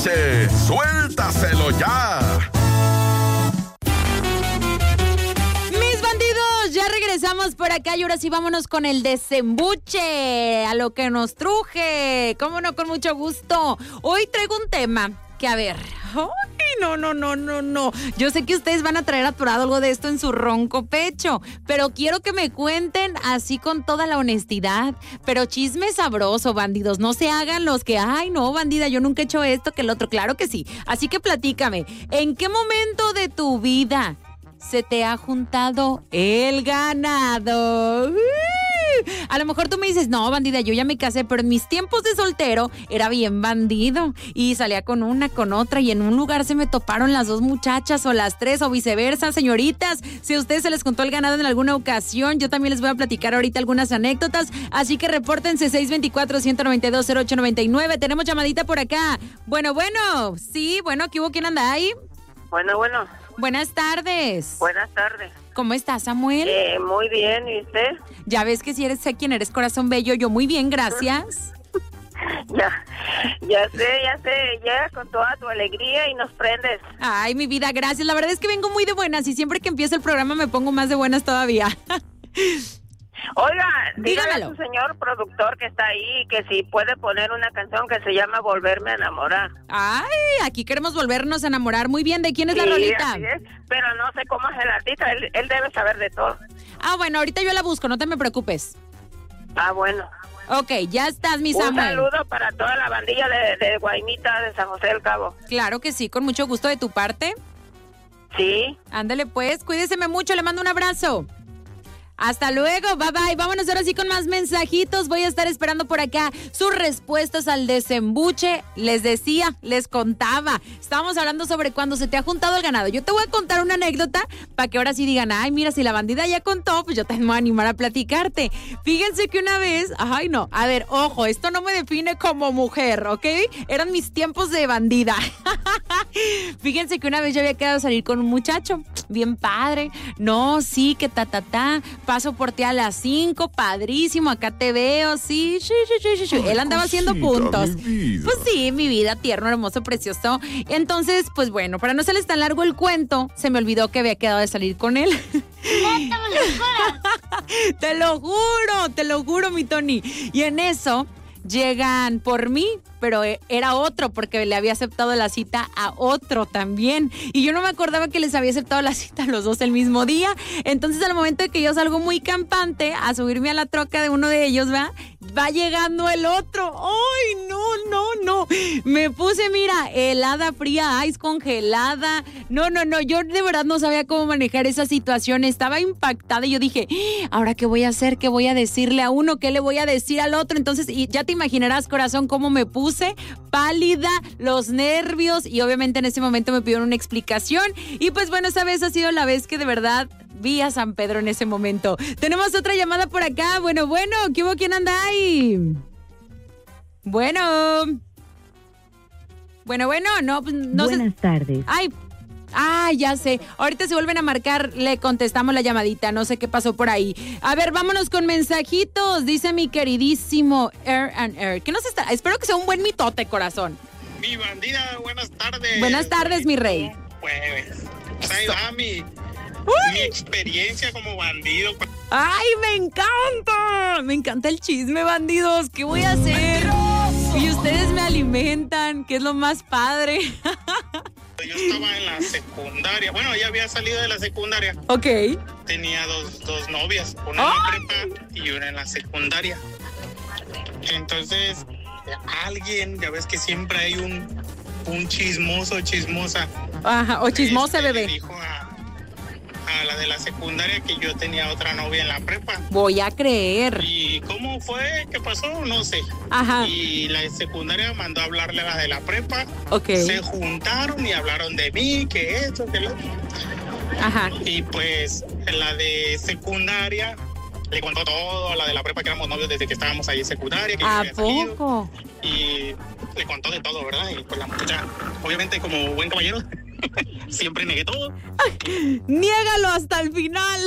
¡Suéltaselo ya! Mis bandidos, ya regresamos por acá y ahora sí vámonos con el desembuche, a lo que nos truje. Cómo no, con mucho gusto. Hoy traigo un tema que, a ver, no. Yo sé que ustedes van a traer atorado algo de esto en su ronco pecho, pero quiero que me cuenten así con toda la honestidad, pero chisme sabroso, bandidos. No se hagan los que, ay, no, bandida, yo nunca he hecho esto, que el otro. Claro que sí. Así que platícame, ¿en qué momento de tu vida se te ha juntado el ganado? A lo mejor tú me dices, no, bandida, yo ya me casé, pero en mis tiempos de soltero era bien bandido y salía con una, con otra y en un lugar se me toparon las dos muchachas o las tres o viceversa. Señoritas, si a ustedes se les juntó el ganado en alguna ocasión, yo también les voy a platicar ahorita algunas anécdotas, así que repórtense 624-192-0899. Tenemos llamadita por acá. Bueno, sí, aquí hubo, ¿quién anda ahí? Bueno. Buenas tardes. Buenas tardes. ¿Cómo estás, Samuel? Muy bien, ¿y usted? Ya ves que si eres, sé quién eres, corazón bello. Yo muy bien, gracias. Ya sé, llegas con toda tu alegría y nos prendes. Ay, mi vida, gracias. La verdad es que vengo muy de buenas y siempre que empieza el programa me pongo más de buenas todavía. Oiga, dígale dígamelo a su señor productor que está ahí que si puede poner una canción que se llama Volverme a enamorar. Ay, aquí queremos volvernos a enamorar. Muy bien, ¿de quién es la rolita? Así es, pero no sé cómo es el artista, él debe saber de todo. Ah, bueno, ahorita yo la busco, no te me preocupes. Ah, bueno. Ok, ya estás, mi Samuel. Un saludo para toda la bandilla de Guaymita de San José del Cabo. Claro que sí, con mucho gusto de tu parte. Sí. Ándale pues, cuídeseme mucho, le mando un abrazo. Hasta luego, bye bye. Vámonos ahora sí con más mensajitos. Voy a estar esperando por acá sus respuestas al desembuche. Les decía, les contaba. Estábamos hablando sobre cuando se te ha juntado el ganado. Yo te voy a contar una anécdota para que ahora sí digan, ay, mira, si la bandida ya contó, pues yo te voy a animar a platicarte. Fíjense que una vez, ay no, a ver, ojo, esto no me define como mujer, ¿ok? Eran mis tiempos de bandida. Fíjense que una vez yo había quedado a salir con un muchacho, bien padre. No, sí, que paso por ti a las 5, padrísimo, acá te veo, sí. Él andaba haciendo puntos. Pues sí, mi vida, tierno, hermoso, precioso. Entonces, pues bueno, para no hacerles tan largo el cuento, se me olvidó que había quedado de salir con él. Te lo juro, mi Tony. Y en eso llegan por mí, pero era otro porque le había aceptado la cita a otro también. Y yo no me acordaba que les había aceptado la cita a los dos el mismo día. Entonces, al momento de que yo salgo muy campante a subirme a la troca de uno de ellos, va llegando el otro. ¡Ay, no! Me puse, mira, helada, fría, ice congelada. No. Yo de verdad no sabía cómo manejar esa situación. Estaba impactada y yo dije, ¿ahora qué voy a hacer? ¿Qué voy a decirle a uno? ¿Qué le voy a decir al otro? Entonces, y ya te imaginarás, corazón, cómo me puse pálida, los nervios, y obviamente en ese momento me pidieron una explicación. Y pues bueno, esa vez ha sido la vez que de verdad vi a San Pedro en ese momento. Tenemos otra llamada por acá. Bueno, ¿qué hubo? ¿Quién anda ahí? Bueno, no, pues no sé. Buenas tardes. Ay, ya sé. Ahorita se vuelven a marcar, le contestamos la llamadita. No sé qué pasó por ahí. A ver, vámonos con mensajitos. Dice mi queridísimo Air and Air. ¿Qué nos está? Espero que sea un buen mitote, corazón. Mi bandida, buenas tardes. Buenas tardes, mi rey. Pues ahí va mi experiencia como bandido. ¡Ay, me encanta! Me encanta el chisme, bandidos. ¿Qué voy a hacer? Y ustedes me alimentan, que es lo más padre. Yo estaba en la secundaria. Bueno, ya había salido de la secundaria. Ok. Tenía dos novias, una en la prepa y una en la secundaria. Entonces, alguien, ya ves que siempre hay un chismoso, chismosa. Ajá, o chismosa, bebé. Le dijo a la de la secundaria que yo tenía otra novia en la prepa. Voy a creer. ¿Y cómo fue? ¿Qué pasó? No sé. Ajá. Y la secundaria mandó a hablarle a la de la prepa. Ok. Se juntaron y hablaron de mí, que esto, que lo otro. Ajá. Y pues la de secundaria le contó todo a la de la prepa, que éramos novios desde que estábamos ahí en secundaria. Que ¿A poco? Y le contó de todo, ¿verdad? Y pues la muchacha, obviamente como buen caballero, siempre negué todo. Ay, niégalo hasta el final.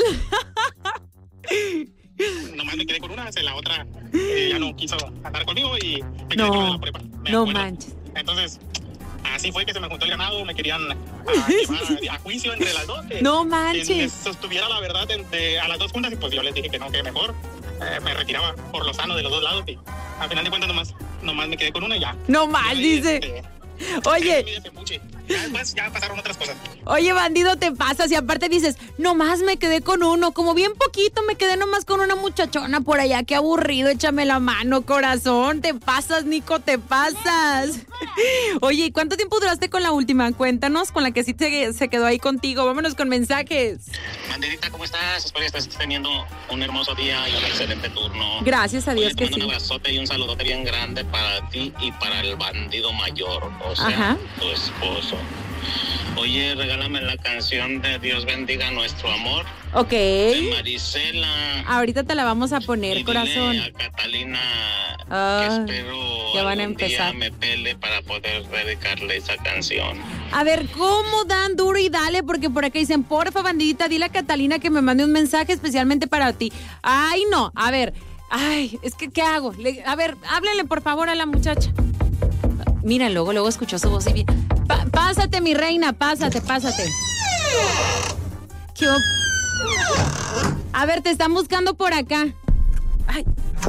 Nomás me quedé con una, la otra ya no quiso andar conmigo y me quedé No, con la prepa. no manches. Entonces, así fue que se me juntó el ganado, me querían llevar a juicio entre las dos. No manches. Que sostuviera la verdad a las dos juntas y pues yo les dije que no, que mejor me retiraba por lo sano de los dos lados y al final de cuentas nomás me quedé con una y ya. No mal, dice. Oye. Ya pasaron otras cosas. Oye, bandido, te pasas y aparte dices, nomás me quedé con uno, como bien poquito me quedé nomás con una muchachona por allá, qué aburrido, échame la mano, corazón, te pasas, Nico, te pasas. Oye, ¿y cuánto tiempo duraste con la última? Cuéntanos, con la que sí se quedó ahí contigo, vámonos con mensajes. Bandidita, ¿cómo estás? Espero que estés teniendo un hermoso día y un excelente turno. Gracias a Dios. Oye, que sí. Un abrazote y un saludote bien grande para ti y para el bandido mayor, o sea, Ajá. tu esposo. Oye, regálame la canción de Dios bendiga nuestro amor. Ok. De Marisela. Ahorita te la vamos a poner, y corazón. dile a Catalina Ah, que espero ya van a algún empezar. día me pele para poder dedicarle esa canción. A ver, ¿cómo dan duro y dale? Porque por acá dicen, porfa, bandidita, dile a Catalina que me mande un mensaje especialmente para ti. Ay, no, a ver. Ay, es que, ¿qué hago? A ver, háblele por favor a la muchacha. Mira, luego escuchó su voz y bien. Pásate, mi reina, pásate. ¿Qué A ver, te están buscando por acá. Ay.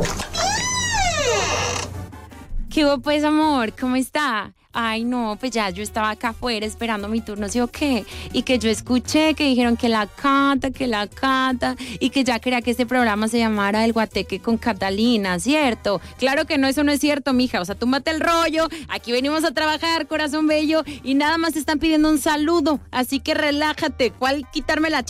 ¿Qué hubo, pues, amor? ¿Cómo está? Ay, no, pues ya yo estaba acá afuera esperando mi turno, ¿sí o qué? Y que yo escuché que dijeron que la cata, y que ya quería que este programa se llamara El Guateque con Catalina, ¿cierto? Claro que no, eso no es cierto, mija, o sea, tú mate el rollo, aquí venimos a trabajar, corazón bello, y nada más te están pidiendo un saludo, así que relájate, ¿cuál quitarme la